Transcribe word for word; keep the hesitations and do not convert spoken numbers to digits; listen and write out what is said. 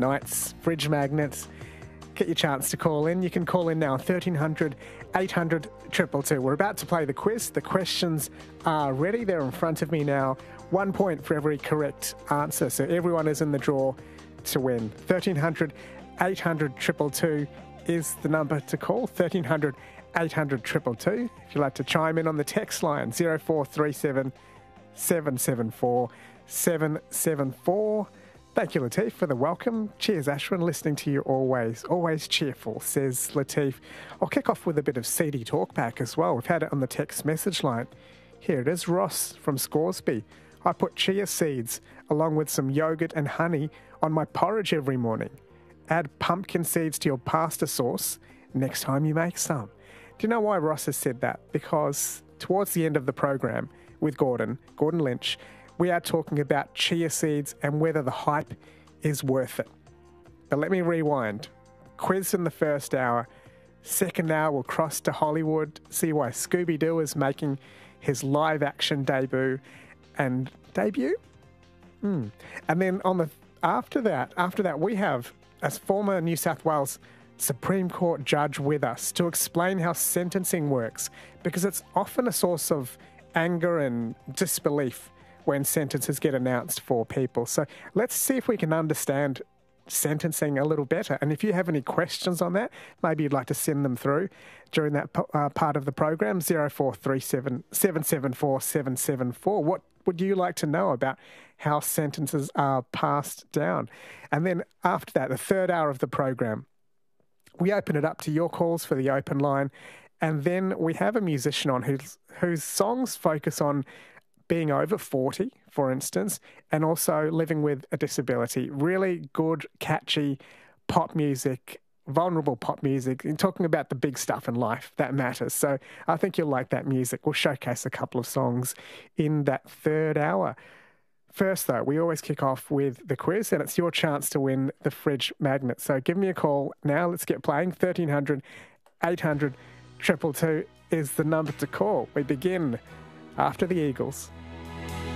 Nights, Fridge Magnets. Get your chance to call in. You can call in now, thirteen hundred, eight hundred, two two two. We're about to play the quiz. The questions are ready. They're in front of me now. One point for every correct answer. So everyone is in the draw to win. thirteen hundred, eight hundred, two two two is the number to call. thirteen hundred, eight hundred, two two two. If you'd like to chime in on the text line, zero four three seven, seven seven four, seven seven four. Thank you, Latif, for the welcome. Cheers, Ashwin. Listening to you always. Always cheerful, says Latif. I'll kick off with a bit of seedy talkback as well. We've had it on the text message line. Here it is, Ross from Scoresby. I put chia seeds along with some yogurt and honey on my porridge every morning. Add pumpkin seeds to your pasta sauce next time you make some. Do you know why Ross has said that? Because towards the end of the program with Gordon, Gordon Lynch, we are talking about chia seeds and whether the hype is worth it. But let me rewind. Quiz in the first hour. Second hour, we'll cross to Hollywood, see why Scooby-Doo is making his live-action debut. And debut? Mm. And then on the after that, after that, we have a former New South Wales Supreme Court judge with us to explain how sentencing works, because it's often a source of anger and disbelief when sentences get announced for people. So let's see if we can understand sentencing a little better. And if you have any questions on that, maybe you'd like to send them through during that uh, part of the program, zero four three seven, seven seven four, seven seven four. What would you like to know about how sentences are passed down? And then after that, the third hour of the program, we open it up to your calls for the open line. And then we have a musician on whose, whose songs focus on being over forty, for instance, and also living with a disability. Really good, catchy pop music, vulnerable pop music, and talking about the big stuff in life that matters. So I think you'll like that music. We'll showcase a couple of songs in that third hour. First, though, we always kick off with the quiz, and it's your chance to win the Fridge Magnet. So give me a call now. Let's get playing. thirteen hundred, eight hundred, two two two is the number to call. We begin after the Eagles.